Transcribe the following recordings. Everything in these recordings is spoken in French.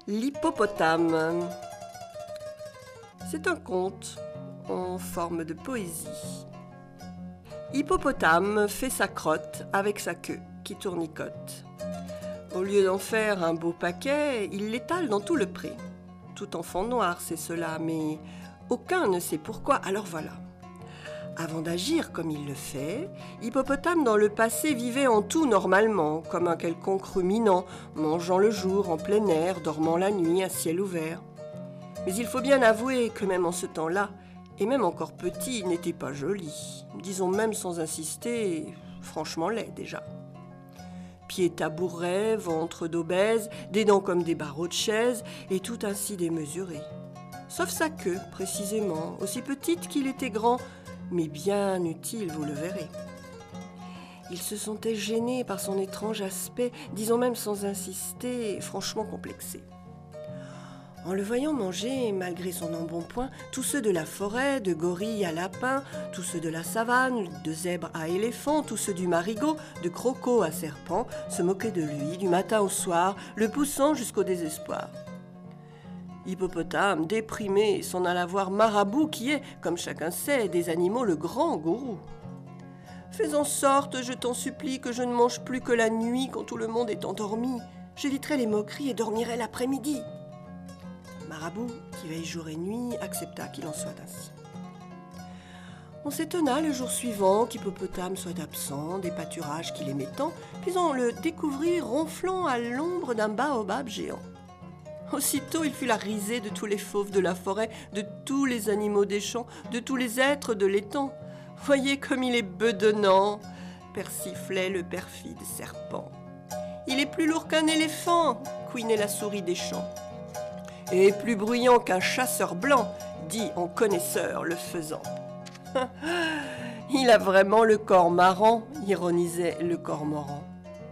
L'hippopotame. C'est un conte en forme de poésie. Hippopotame fait sa crotte avec sa queue qui tournicote. Au lieu d'en faire un beau paquet, il l'étale dans tout le pré. Tout enfant noir sait cela, mais aucun ne sait pourquoi, alors voilà. Avant d'agir comme il le fait, Hippopotame dans le passé vivait en tout normalement, comme un quelconque ruminant, mangeant le jour en plein air, dormant la nuit à ciel ouvert. Mais il faut bien avouer que même en ce temps-là, et même encore petit, il n'était pas joli, disons même sans insister, franchement laid déjà. Pieds tabourets, ventre d'obèse, des dents comme des barreaux de chaise, et tout ainsi démesuré. Sauf sa queue, précisément, aussi petite qu'il était grand, mais bien utile, vous le verrez. Il se sentait gêné par son étrange aspect, disons même sans insister, franchement complexé. En le voyant manger, malgré son embonpoint, tous ceux de la forêt, de gorille à lapin, tous ceux de la savane, de zèbre à éléphant, tous ceux du marigot, de croco à serpent, se moquaient de lui du matin au soir, le poussant jusqu'au désespoir. Hippopotame, déprimé, s'en alla voir Marabout qui est, comme chacun sait, des animaux le grand gourou. « Fais en sorte, je t'en supplie, que je ne mange plus que la nuit quand tout le monde est endormi. J'éviterai les moqueries et dormirai l'après-midi. » Marabout, qui veille jour et nuit, accepta qu'il en soit ainsi. On s'étonna le jour suivant qu'Hippopotame soit absent des pâturages qu'il aimait tant, puis on le découvrit ronflant à l'ombre d'un baobab géant. Aussitôt, il fut la risée de tous les fauves de la forêt, de tous les animaux des champs, de tous les êtres de l'étang. « Voyez comme il est bedonnant !» persiflait le perfide serpent. « Il est plus lourd qu'un éléphant !» couinait la souris des champs. « Et plus bruyant qu'un chasseur blanc !» dit en connaisseur le faisan. « Il a vraiment le corps marrant !» ironisait le cormoran.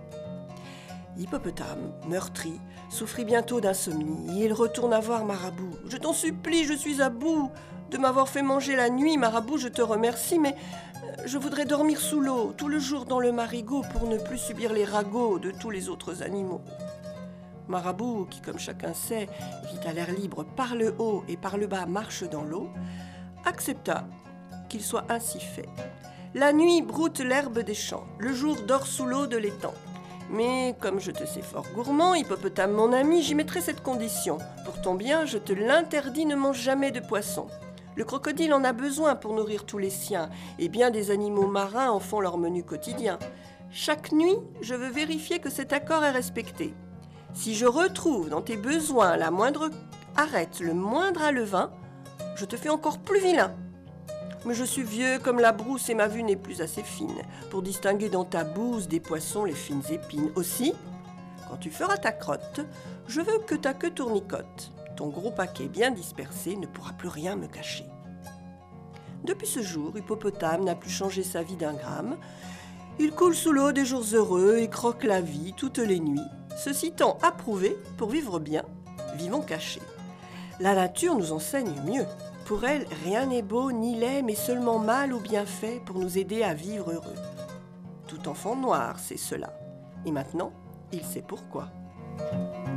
Hippopotame, meurtri, souffrit bientôt d'insomnie et il retourna voir Marabout. « Je t'en supplie, je suis à bout de m'avoir fait manger la nuit, Marabout, je te remercie, mais je voudrais dormir sous l'eau, tout le jour dans le marigot pour ne plus subir les ragots de tous les autres animaux. » Marabout, qui comme chacun sait, vit à l'air libre par le haut et par le bas marche dans l'eau, accepta qu'il soit ainsi fait. La nuit broute l'herbe des champs, le jour dort sous l'eau de l'étang. Mais comme je te sais fort gourmand, Hippopotame mon ami, j'y mettrai cette condition. Pour ton bien, je te l'interdis, ne mange jamais de poisson. Le crocodile en a besoin pour nourrir tous les siens, et bien des animaux marins en font leur menu quotidien. Chaque nuit, je veux vérifier que cet accord est respecté. Si je retrouve dans tes besoins la moindre arête, le moindre alevin, je te fais encore plus vilain. Mais je suis vieux comme la brousse et ma vue n'est plus assez fine pour distinguer dans ta bouse des poissons les fines épines. Aussi, quand tu feras ta crotte, je veux que ta queue tournicote. Ton gros paquet bien dispersé ne pourra plus rien me cacher. » Depuis ce jour, Hippopotame n'a plus changé sa vie d'un gramme. Il coule sous l'eau des jours heureux et croque la vie toutes les nuits. Ceci tant approuvé, pour vivre bien, vivons cachés. La nature nous enseigne mieux. Pour elle, rien n'est beau ni laid, mais seulement mal ou bien fait pour nous aider à vivre heureux. Tout enfant noir sait cela. Et maintenant, il sait pourquoi.